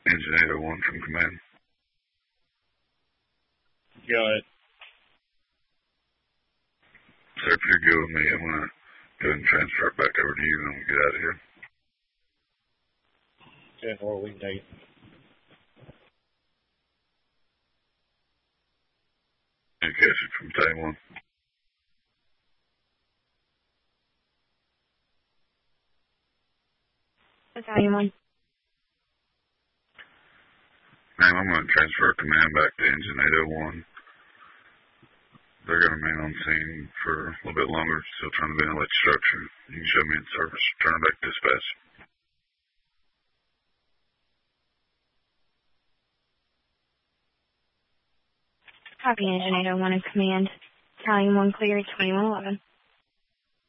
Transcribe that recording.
Engine 801 from command. Got it. Sir, if you're good with me, I'm going to go ahead and transfer it back over to you, and I'm going to get out of here. 10-4, we can take it. Communication from Taiwan. Battalion 1. Ma'am, I'm going to transfer command back to Engine 801. They're going to remain on scene for a little bit longer, still trying to ventilate structure. You can show me in service. Turn back to dispatch. Copy, Engine 801 in command. Battalion 1 cleared, 2111.